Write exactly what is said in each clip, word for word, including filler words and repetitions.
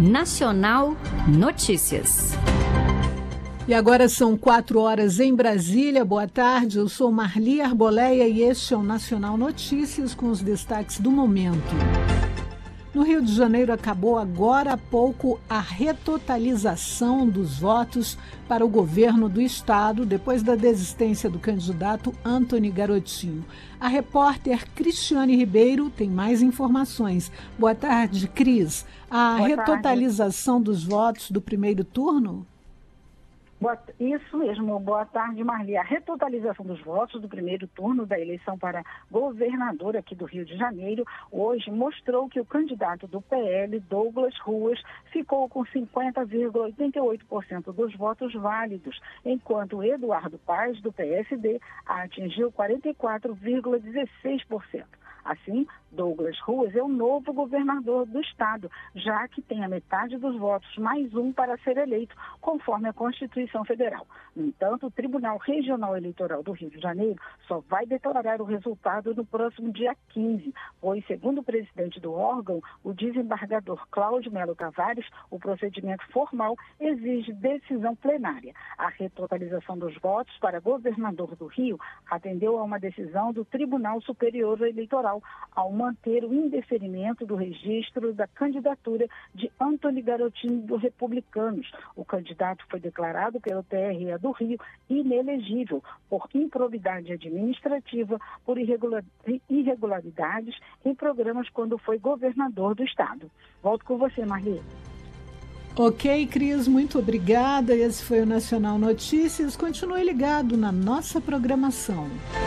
Nacional Notícias. E agora são quatro horas em Brasília. Boa tarde, eu sou Marli Arboleia e este é o Nacional Notícias com os destaques do momento. No Rio de Janeiro acabou agora há pouco a retotalização dos votos para o governo do estado depois da desistência do candidato Antony Garotinho. A repórter Cristiane Ribeiro tem mais informações. Boa tarde, Cris. A Boa retotalização tarde. dos votos do primeiro turno? Boa, isso mesmo, boa tarde, Marli. A retotalização dos votos do primeiro turno da eleição para governador aqui do Rio de Janeiro hoje mostrou que o candidato do P L, Douglas Ruas, ficou com cinquenta vírgula oitenta e oito por cento dos votos válidos, enquanto Eduardo Paes, do P S D, atingiu quarenta e quatro vírgula dezesseis por cento. Assim, Douglas Ruas é o novo governador do estado, já que tem a metade dos votos mais um para ser eleito, conforme a Constituição Federal. No entanto, o Tribunal Regional Eleitoral do Rio de Janeiro só vai declarar o resultado no próximo dia quinze, pois, segundo o presidente do órgão, o desembargador Cláudio Melo Tavares, o procedimento formal exige decisão plenária. A retotalização dos votos para governador do Rio atendeu a uma decisão do Tribunal Superior Eleitoral ao manter o indeferimento do registro da candidatura de Antony Garotinho dos Republicanos. O candidato foi declarado pelo T R E do Rio inelegível por improbidade administrativa, por irregular, irregularidades em programas quando foi governador do estado. Volto com você, Marli. Ok, Cris, muito obrigada. Esse foi o Nacional Notícias. Continue ligado na nossa programação.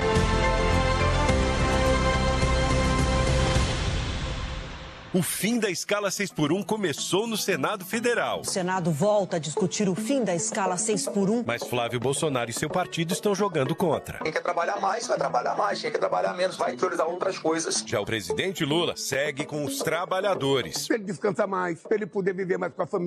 O fim da escala seis por um começou no Senado Federal. O Senado volta a discutir o fim da escala seis por um. Mas Flávio Bolsonaro e seu partido estão jogando contra. Quem quer trabalhar mais, vai trabalhar mais. Quem quer trabalhar menos, vai priorizar outras coisas. Já o presidente Lula segue com os trabalhadores. Para ele descansar mais, para ele poder viver mais com a família.